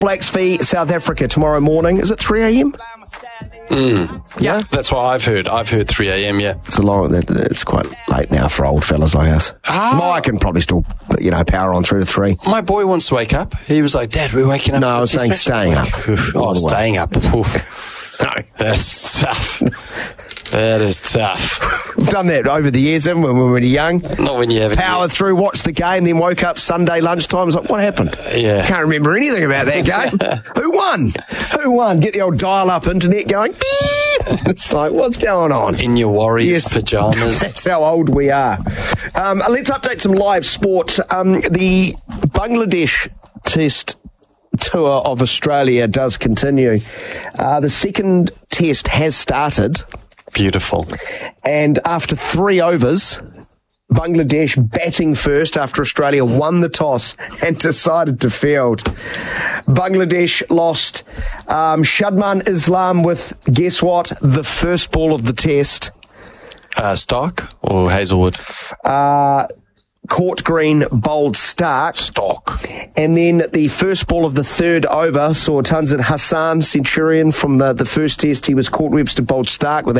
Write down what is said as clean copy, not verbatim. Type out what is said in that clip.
Blacks v South Africa tomorrow morning. Is it 3 a.m? Yeah, that's what I've heard. I've heard 3 a.m, yeah. It's quite late now for old fellas like us. I can probably still, power on through to 3. My boy wants to wake up. He was like, Dad, we're waking up. No, I was saying staying up. Staying up. No. That's tough. That is tough. We've done that over the years, haven't we, when we were young? Not when you have powered through, watched the game, then woke up Sunday lunchtime. I was like, what happened? Yeah. Can't remember anything about that game. Who won? Get the old dial-up internet going. It's like, what's going on? In your Warriors pyjamas. That's how old we are. Let's update some live sport. The Bangladesh Test tour of Australia does continue. The second test has started. Beautiful. And after 3 overs, Bangladesh batting first after Australia won the toss and decided to field. Bangladesh lost Shadman Islam with, guess what, the first ball of the test. Stark or Hazelwood? Court Green bowled Stark. And then the first ball of the third over saw Tanzan Hassan, Centurion from the first test. He was Court Webster bowled Stark with